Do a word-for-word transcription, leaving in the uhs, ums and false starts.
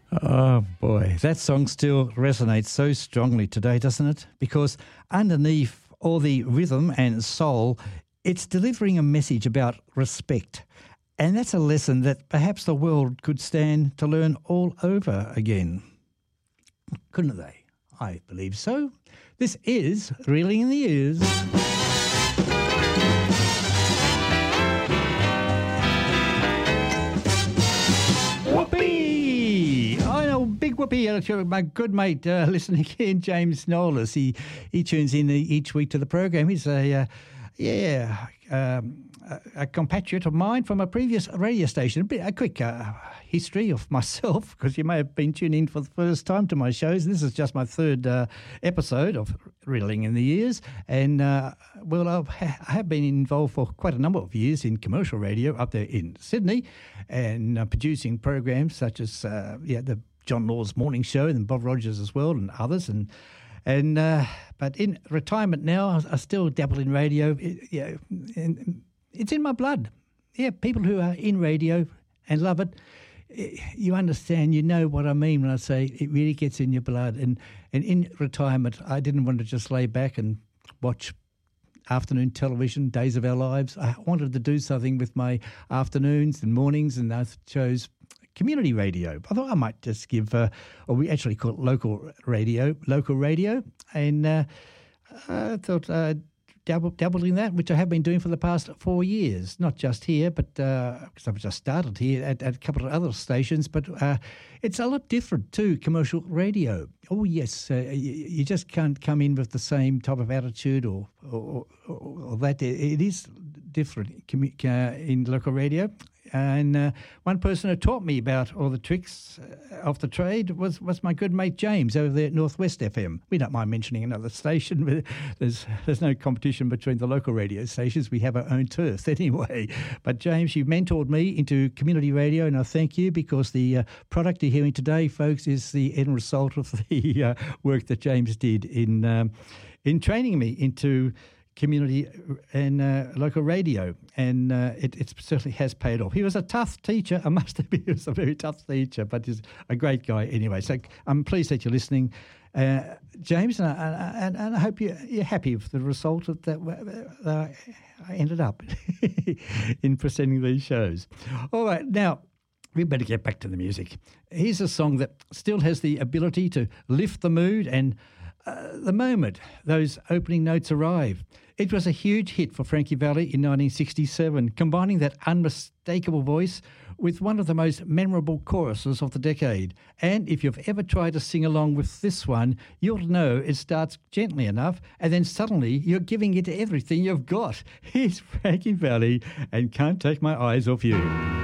Oh boy, that song still resonates so strongly today, doesn't it? Because underneath all the rhythm and soul, it's delivering a message about respect. And that's a lesson that perhaps the world could stand to learn all over again. Couldn't they? I believe so. This is Reeling in the Ears. Whoopee! I know, big whoopee. My good mate uh, listening in, James Knowles. He he tunes in each week to the program. He's a uh, yeah um, a, a compatriot of mine from a previous radio station. A, bit, a quick uh, history of myself, because you may have been tuning in for the first time to my shows. This is just my third uh, episode of Reeling in the Years, and uh, well, I've, I have been involved for quite a number of years in commercial radio up there in Sydney, and uh, producing programs such as uh, yeah the John Law's Morning Show and Bob Rogers as well, and others, and and uh, but in retirement now, I, I still dabble in radio. It, yeah, and it's in my blood. Yeah, people who are in radio and love it, you understand, you know what I mean when I say it really gets in your blood. And, and in retirement, I didn't want to just lay back and watch afternoon television, Days of Our Lives. I wanted to do something with my afternoons and mornings, and I chose community radio. I thought I might just give, uh, or we actually call it local radio, local radio. And uh, I thought uh, Dabbled, dabbled in that, which I have been doing for the past four years, not just here, but because uh, I've just started here at, at a couple of other stations, but uh, it's a lot different to commercial radio. Oh, yes, uh, you, you just can't come in with the same type of attitude or, or, or, or that. It is different uh, in local radio. And uh, one person who taught me about all the tricks of the trade was, was my good mate James over there at Northwest F M. We don't mind mentioning another station, but there's there's no competition between the local radio stations. We have our own turf anyway. But James, you mentored me into community radio, and I thank you, because the uh, product you're hearing today, folks, is the end result of the uh, work that James did in um, in training me into community and uh, local radio, and uh, it, it certainly has paid off. He was a tough teacher, I must admit. He was a very tough teacher, but he's a great guy anyway. So I'm pleased that you're listening, uh, James, and I, and, and I hope you're, you're happy with the result of that uh, I ended up in presenting these shows. All right, now we better get back to the music. Here's a song that still has the ability to lift the mood, and uh, the moment those opening notes arrive. It was a huge hit for Frankie Valli in nineteen sixty-seven, combining that unmistakable voice with one of the most memorable choruses of the decade. And if you've ever tried to sing along with this one, you'll know it starts gently enough, and then suddenly you're giving it everything you've got. Here's Frankie Valli and Can't Take My Eyes Off You.